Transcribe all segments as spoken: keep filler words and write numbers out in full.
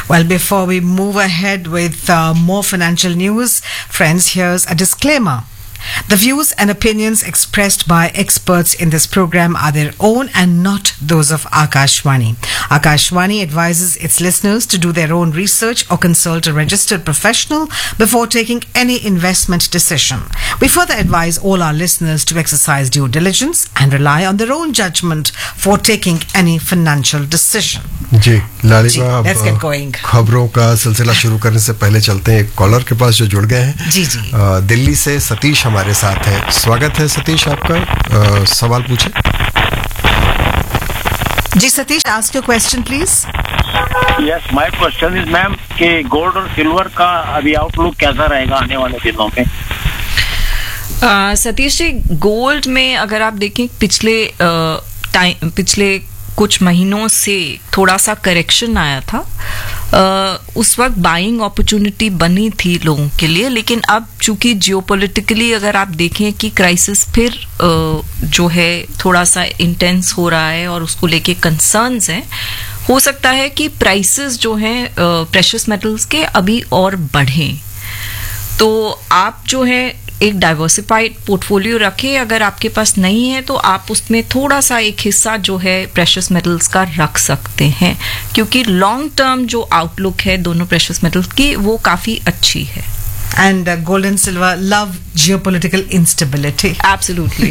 Well, before we move ahead with uh, more financial news, friends, here's a disclaimer. The views and opinions expressed by experts in this program are their own and not those of Akashvani. Akashvani advises its listeners to do their own research or consult a registered professional before taking any investment decision. We further advise all our listeners to exercise due diligence and rely on their own judgment for taking any financial decision. जी लालिमा, let's get going. खबरों का सिलसिला शुरू करने से पहले चलते हैं एक कॉलर के पास जो जुड़ गए हैं। जी जी आ, दिल्ली से सतीश हमारे साथ है। स्वागत है सतीश आपका। आ, सवाल पूछे जी Satish, ask your question please. Yes, my question is ma'am कि गोल्ड और सिल्वर का अभी आउटलुक कैसा रहेगा आने वाले दिनों में? uh, सतीश जी, गोल्ड में अगर आप देखें पिछले टाइम uh, पिछले कुछ महीनों से थोड़ा सा करेक्शन आया था। uh, उस वक्त बाइंग अपॉर्चुनिटी बनी थी लोगों के लिए, लेकिन अब चूंकि जियोपॉलिटिकली अगर आप देखें कि क्राइसिस फिर uh, जो है थोड़ा सा इंटेंस हो रहा है और उसको लेके कंसर्न्स हैं, हो सकता है कि प्राइसेस जो हैं प्रेशियस मेटल्स के अभी और बढ़ें। तो आप जो है एक डाइवर्सिफाइड पोर्टफोलियो रखें। अगर आपके पास नहीं है तो आप उसमें थोड़ा सा एक हिस्सा जो है प्रेशियस मेटल्स का रख सकते हैं, क्योंकि लॉन्ग टर्म जो आउटलुक है दोनों प्रेशियस मेटल्स की वो काफी अच्छी है। And uh, gold and silver love geopolitical instability. Absolutely.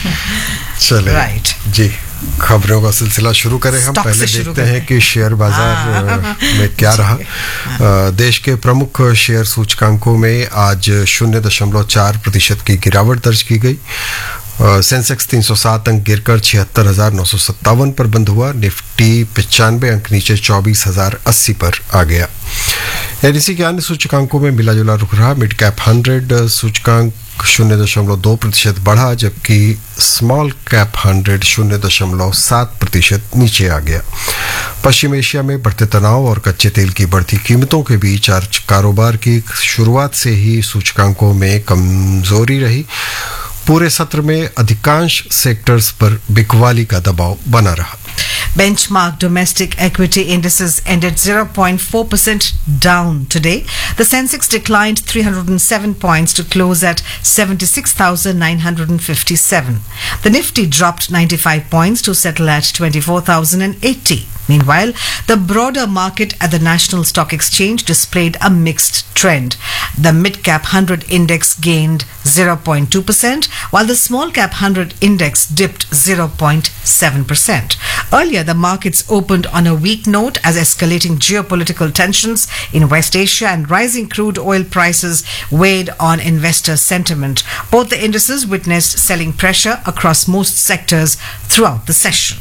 चले Right. जी, खबरों का सिलसिला शुरू करें। हम Stock पहले से शुरू देखते हैं कि शेयर बाजार में क्या रहा। देश के प्रमुख शेयर सूचकांकों में आज शून्य दशमलव चार प्रतिशत की गिरावट दर्ज की गई। सेंसेक्स तीन सौ सात अंक गिरकर छिहत्तर हजार नौ सौ सत्तावन पर बंद हुआ। निफ्टी पचानवे अंक नीचे चौबीस हजार अस्सी पर आ गया। एनएसई के अन्य सूचकांकों में मिला जुला रुख रहा। मिड कैप हंड्रेड सूचकांक शून्य दशमलव दो प्रतिशत बढ़ा, जबकि स्मॉल कैप हंड्रेड शून्य दशमलव सात प्रतिशत नीचे आ गया। पश्चिम एशिया में बढ़ते तनाव और कच्चे तेल की बढ़ती कीमतों के बीच आज कारोबार की शुरुआत से ही सूचकांकों में कमजोरी रही। पूरे सत्र में अधिकांश सेक्टर्स पर बिकवाली का दबाव बना रहा। Benchmark domestic equity indices ended zero point four percent down today. The Sensex declined three hundred seven points to close at seventy-six thousand nine hundred fifty-seven. The Nifty dropped ninety-five points to settle at twenty-four thousand eighty. Meanwhile, the broader market at the National Stock Exchange displayed a mixed trend. The mid-cap one hundred index gained zero point two percent, while the small-cap one hundred index dipped zero point seven percent. Earlier, the markets opened on a weak note as escalating geopolitical tensions in West Asia and rising crude oil prices weighed on investor sentiment. Both the indices witnessed selling pressure across most sectors throughout the session.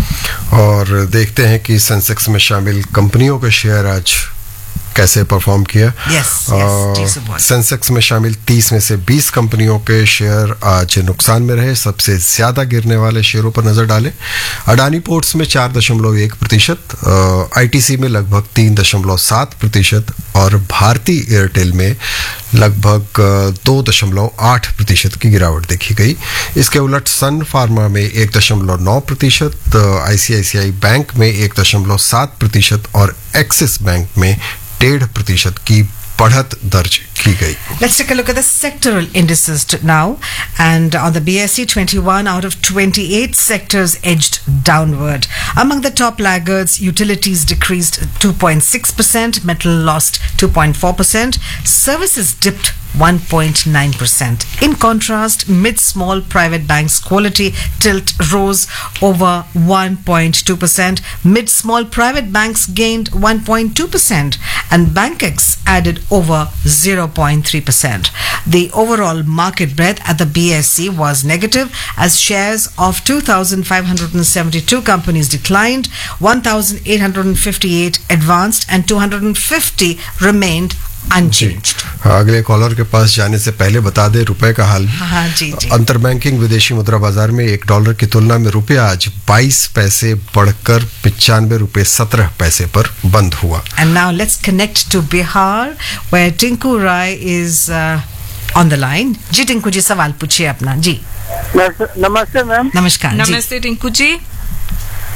और देखते हैं कि Sensex में शामिल कंपनियों के share आज कैसे परफॉर्म किया। yes, yes, सेंसेक्स में शामिल तीस में से बीस कंपनियों के शेयर आज नुकसान में रहे। सबसे ज्यादा गिरने वाले शेयरों पर नजर डालें। अडानी पोर्ट्स में चार दशमलव एक प्रतिशत, आईटीसी में लगभग तीन दशमलव सात प्रतिशत और भारती एयरटेल में लगभग दो दशमलव आठ प्रतिशत की गिरावट देखी गई। इसके उलट सन फार्मा में एक दशमलव नौ प्रतिशत, आईसीआईसीआई बैंक में एक दशमलव सात प्रतिशत और एक्सिस बैंक में डेढ़ प्रतिशत की बढ़त दर्ज की गई। Let's take a look at the sectoral indices now. And on the B S E, twenty-one out of twenty-eight sectors edged downward. Among the top laggards, utilities decreased two point six percent, metal lost two point four percent, services dipped one point nine percent. In contrast, mid-small private banks quality tilt rose over one point two percent. Mid-small private banks gained one point two percent and BankX added over zero point three percent. The overall market breadth at the B S E was negative as shares of two thousand five hundred seventy-two companies declined, one thousand eight hundred fifty-eight advanced and two hundred fifty remained unchanged. अगले collar के पास जाने से पहले बता दें रुपए का हाल। हाँ जी जी। अंतर बैंकिंग विदेशी मुद्रा बाजार में एक डॉलर की तुलना में रुपया आज बाईस पैसे बढ़कर पिचानवे रुपए सत्रह पैसे पर बंद हुआ। And now let's connect to Bihar where Tinku Rai is uh, on the line. जी टिंकू जी, सवाल पूछिए अपना। जी नमस्ते मैम। नमस्कार। नमस्ते टिंकू जी।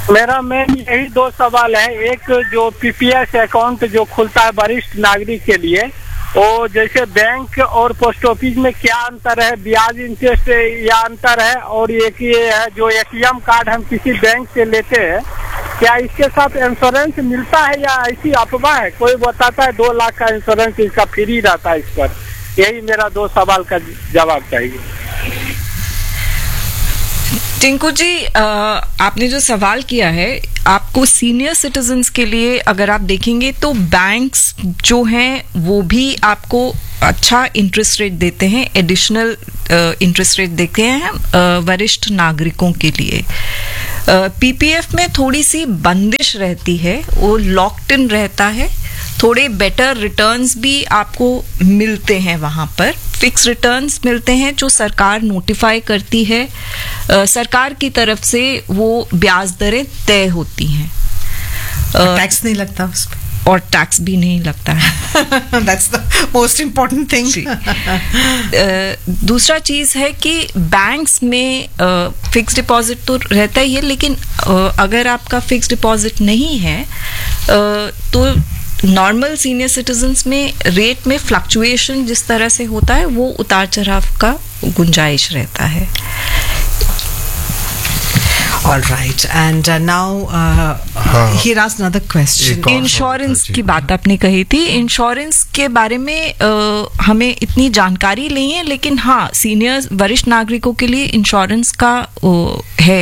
मेरा मेन यही दो सवाल है। एक जो पीपीएस अकाउंट जो खुलता है वरिष्ठ नागरिक के लिए, वो जैसे बैंक और पोस्ट ऑफिस में क्या अंतर है, ब्याज इंटरेस्ट या अंतर है, और एक ये है जो एटीएम कार्ड हम किसी बैंक से लेते हैं, क्या इसके साथ इंश्योरेंस मिलता है या ऐसी अफवाह है? कोई बताता है दो लाख का इंश्योरेंस इसका फ्री रहता है इस पर। यही मेरा दो सवाल का जवाब चाहिए। टिंकू जी, आ, आपने जो सवाल किया है, आपको सीनियर सिटीजन्स के लिए अगर आप देखेंगे तो बैंक्स जो हैं वो भी आपको अच्छा इंटरेस्ट रेट देते हैं, एडिशनल इंटरेस्ट रेट देते हैं वरिष्ठ नागरिकों के लिए। पीपीएफ में थोड़ी सी बंदिश रहती है, वो लॉक्ड इन रहता है, थोड़े बेटर रिटर्न्स भी आपको मिलते हैं, वहाँ पर फिक्स रिटर्न्स मिलते हैं जो सरकार नोटिफाई करती है, आ, सरकार की तरफ से वो ब्याज दरें तय होती हैं, टैक्स नहीं लगता उस पर और टैक्स भी नहीं लगता है। That's the most important thing. दूसरा चीज है कि बैंक्स में फिक्स डिपॉजिट तो रहता ही है, लेकिन अगर आपका फिक्स डिपॉजिट नहीं है तो नॉर्मल सीनियर सिटीजन्स में रेट में फ्लक्चुएशन जिस तरह से होता है वो उतार चढ़ाव का गुंजाइश रहता है। All right, and uh, now uh, he asked another question. Insurance की बात आपने कही थी, इंश्योरेंस के बारे में uh, हमें इतनी जानकारी नहीं है, लेकिन हाँ सीनियर वरिष्ठ नागरिकों के लिए इंश्योरेंस का uh, है।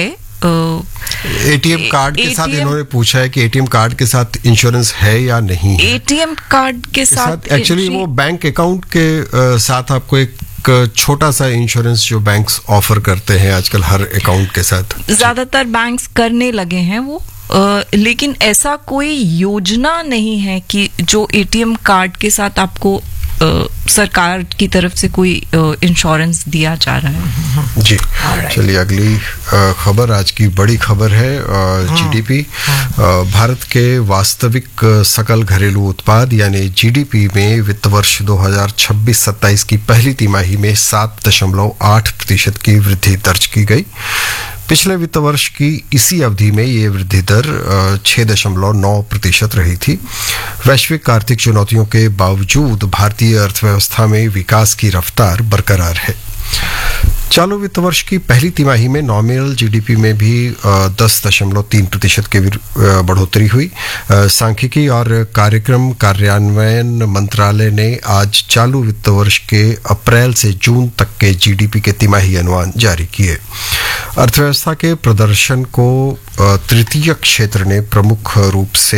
एटीएम कार्ड के साथ इन्होंने पूछा है कि एटीएम कार्ड के साथ इंश्योरेंस है या नहीं है। एटीएम कार्ड के साथ एक्चुअली वो बैंक अकाउंट के uh, साथ आपको एक छोटा सा इंश्योरेंस जो बैंक्स ऑफर करते हैं आजकल हर अकाउंट के साथ, ज्यादातर बैंक्स करने लगे हैं वो, आ, लेकिन ऐसा कोई योजना नहीं है कि जो एटीएम कार्ड के साथ आपको आ, सरकार की तरफ से कोई इंश्योरेंस दिया जा रहा है। जी चलिए अगली खबर, आज की बड़ी खबर है जीडीपी। भारत के वास्तविक सकल घरेलू उत्पाद यानी जीडीपी में वित्त वर्ष दो हज़ार छब्बीस सत्ताईस की पहली तिमाही में सात दशमलव आठ प्रतिशत की वृद्धि दर्ज की गई। पिछले वित्त वर्ष की इसी अवधि में ये वृद्धि दर छह दशमलव नौ प्रतिशत रही थी। वैश्विक आर्थिक चुनौतियों के बावजूद भारतीय अर्थव्यवस्था में विकास की रफ्तार बरकरार है। चालू वित्त वर्ष की पहली तिमाही में नॉमिनल जीडीपी में भी दस दशमलव तीन प्रतिशत की बढ़ोतरी हुई। सांख्यिकी और कार्यक्रम कार्यान्वयन मंत्रालय ने आज चालू वित्त वर्ष के अप्रैल से जून तक के जीडीपी के तिमाही अनुमान जारी किए। अर्थव्यवस्था के प्रदर्शन को तृतीय क्षेत्र ने प्रमुख रूप से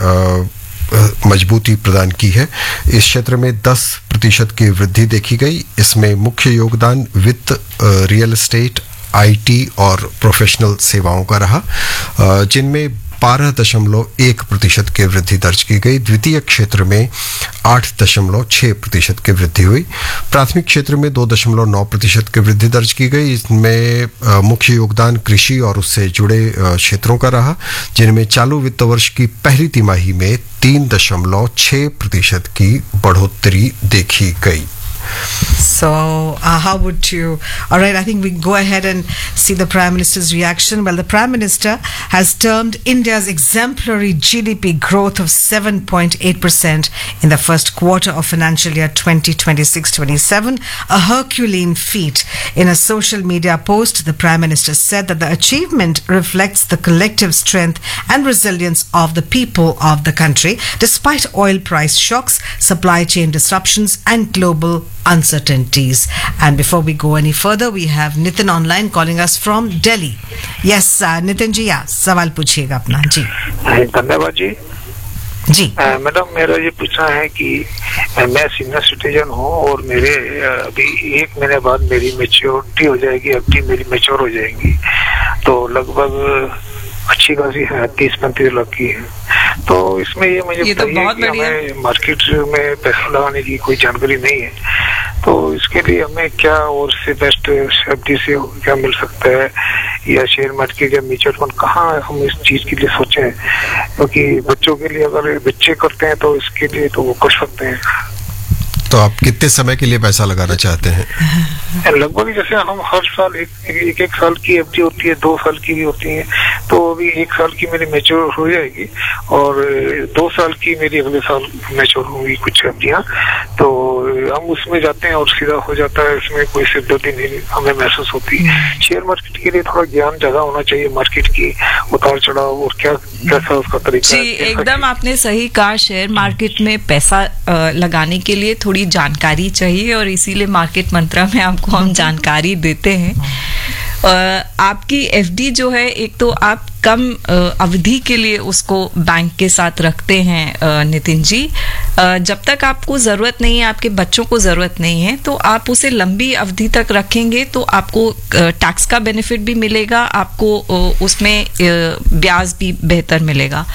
मजबूती प्रदान की है। इस क्षेत्र में दस प्रतिशत की वृद्धि देखी गई। इसमें मुख्य योगदान वित्त, रियल एस्टेट, आईटी और प्रोफेशनल सेवाओं का रहा, जिनमें बारह दशमलव एक प्रतिशत की वृद्धि दर्ज की गई। द्वितीय क्षेत्र में आठ दशमलव छह प्रतिशत की वृद्धि हुई। प्राथमिक क्षेत्र में दो दशमलव नौ प्रतिशत की वृद्धि दर्ज की गई। इसमें मुख्य योगदान कृषि और उससे जुड़े क्षेत्रों का रहा, जिनमें चालू वित्त वर्ष की पहली तिमाही में तीन दशमलव छह प्रतिशत की बढ़ोतरी देखी गई। So, uh, how would you? All right, I think we go ahead and see the Prime Minister's reaction. Well, the Prime Minister has termed India's exemplary G D P growth of seven point eight percent in the first quarter of financial year twenty twenty-six twenty-seven a Herculean feat. In a social media post, the Prime Minister said that the achievement reflects the collective strength and resilience of the people of the country, despite oil price shocks, supply chain disruptions, and global uncertainties. And before we go any further, we have Nitin online calling us from Delhi. Yes, uh, Nitin ji, yeah, सवाल पूछिएगा अपना जी। धन्यवाद जी। जी madam, मेरा ये पूछना है कि मैं सीनियर सिटीजन हूँ और मेरे अभी एक महीने बाद मेरी मेच्योरिटी हो जाएगी, एफडी मेरी मेच्योर हो जाएगी, तो लगभग अच्छी खासी है, तीस पैंतीस लाख की है। तो इसमें ये मुझे ये तो बहुत बढ़िया। हमें मार्केट में पैसा लगाने की कोई जानकारी नहीं है, तो इसके लिए हमें क्या और से बेस्ट एफडी से क्या मिल सकता है, या शेयर मार्केट या म्यूचुअल फंड, कहाँ हम इस चीज के लिए सोचें? क्योंकि बच्चों के लिए अगर बच्चे करते हैं तो इसके लिए तो वो कर सकते हैं। तो आप कितने समय के लिए पैसा लगाना चाहते हैं? लगभग जैसे हम हर साल एक एक, एक साल की एफडी होती है, दो साल की भी होती है, तो अभी एक साल की मेरी मैच्योर हो जाएगी और दो साल की मेरी अगले साल मैच्योर होगी कुछ एफडियां, तो हम उसमें जाते हैं और सीधा हो जाता है, इसमें कोई सिरदर्दी नहीं हमें महसूस होती। शेयर मार्केट के लिए थोड़ा ज्ञान ज्यादा होना चाहिए, मार्केट की उतार चढ़ाव और क्या कैसा उसका तरीका जी, एकदम आपने सही कहा। शेयर मार्केट में पैसा लगाने के लिए थोड़ी जानकारी चाहिए और इसीलिए मार्केट मंत्रा में आपको हम जानकारी देते हैं। आपकी एफडी जो है, एक तो आप कम अवधि के लिए उसको बैंक के साथ रखते हैं नितिन जी। जब तक आपको ज़रूरत नहीं है, आपके बच्चों को ज़रूरत नहीं है, तो आप उसे लंबी अवधि तक रखेंगे तो आपको टैक्स का बेनिफिट भी मिलेगा, आपको उसमें ब्याज भी बेहतर मिलेगा।